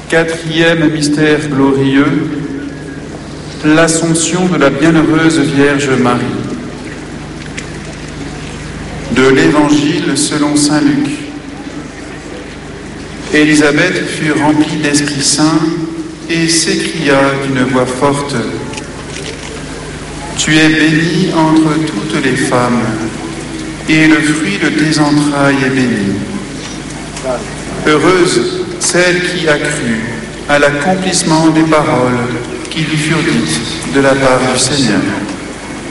Quatrième mystère glorieux, l'Assomption de la Bienheureuse Vierge Marie. De l'Évangile selon saint Luc. Élisabeth fut remplie d'Esprit Saint et s'écria d'une voix forte : « Tu es bénie entre toutes les femmes, et le fruit de tes entrailles est béni. Heureuse celle qui a cru à l'accomplissement des paroles qui lui furent dites de la part du Seigneur. »